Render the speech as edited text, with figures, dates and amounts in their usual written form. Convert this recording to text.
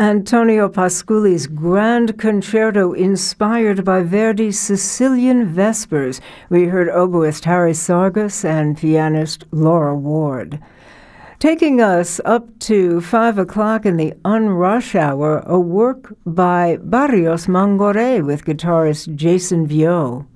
Antonio Pasculi's Grand Concerto inspired by Verdi's Sicilian Vespers. We heard oboist Harry Sargas and pianist Laura Ward. Taking us up to 5 o'clock in the unrush hour, a work by Barrios Mangoré with guitarist Jason Vio.